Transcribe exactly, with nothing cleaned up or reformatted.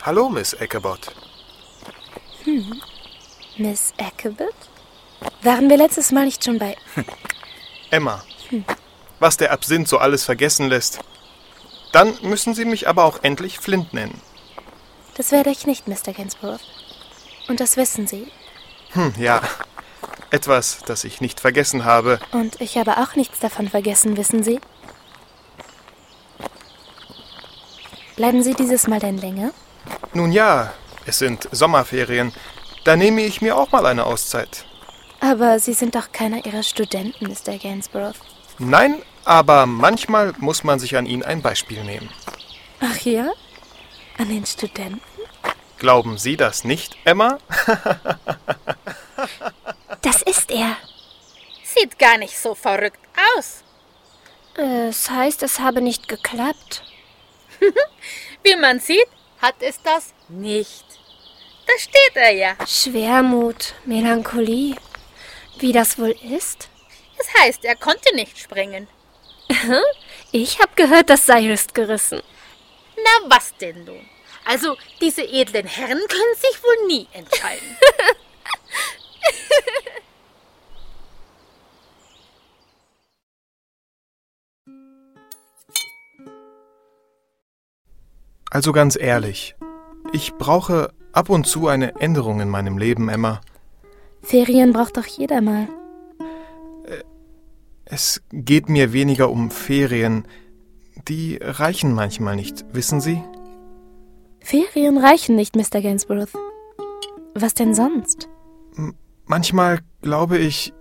Hallo, Miss Ichabod. Hm, Miss Ichabod? Waren wir letztes Mal nicht schon bei... Emma, hm. was der Absinth so alles vergessen lässt. Dann müssen Sie mich aber auch endlich Flint nennen. Das werde ich nicht, Mister Gainsborough. Und das wissen Sie. Hm, ja. Etwas, das ich nicht vergessen habe. Und ich habe auch nichts davon vergessen, wissen Sie? Bleiben Sie dieses Mal denn länger? Nun ja, es sind Sommerferien. Da nehme ich mir auch mal eine Auszeit. Aber Sie sind doch keiner Ihrer Studenten, Mister Gainsborough. Nein, aber manchmal muss man sich an ihn ein Beispiel nehmen. Ach ja? An den Studenten? Glauben Sie das nicht, Emma? Das ist er. Sieht gar nicht so verrückt aus. Es heißt, es habe nicht geklappt. Wie man sieht, hat es das nicht. Da steht er ja. Schwermut, Melancholie. Wie das wohl ist? Es heißt, er konnte nicht springen. Ich habe gehört, das Seil ist gerissen. Na, was denn nun? Also, diese edlen Herren können sich wohl nie entscheiden. Also ganz ehrlich, ich brauche ab und zu eine Änderung in meinem Leben, Emma. Ferien braucht doch jeder mal. Es geht mir weniger um Ferien. Die reichen manchmal nicht, wissen Sie? Ferien reichen nicht, Mister Gainsborough. Was denn sonst? M- manchmal glaube ich,